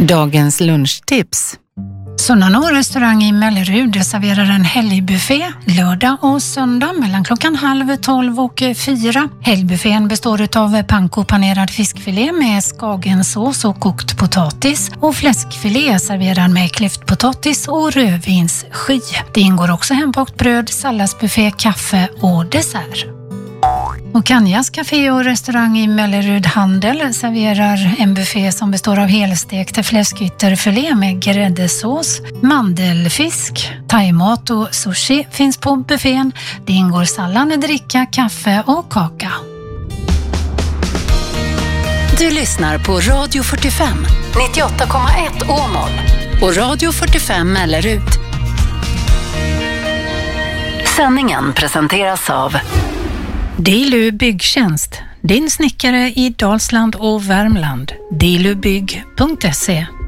Dagens lunchtips. Sunnanå restaurang i Mellerud serverar en helgbuffé lördag och söndag mellan klockan 11:30 och 4. Helgbuffén består av panko panerad fiskfilé med skagensås och kokt potatis och fläskfilé serverad med klyftpotatis och rödvinssky. Det ingår också hembakt bröd, salladsbuffé, kaffe och dessert. Och Kanjas café och restaurang i Mellerud Handel serverar en buffé som består av helstekta fläskytterfilé med gräddesås, mandelfisk, thaimat och sushi finns på buffén. Det ingår sallad, dricka, kaffe och kaka. Du lyssnar på Radio 45, 98,1 Åmål och Radio 45 Mellerud. Sändningen presenteras av Dilu Byggtjänst, din snickare i Dalsland och Värmland. dilubygg.se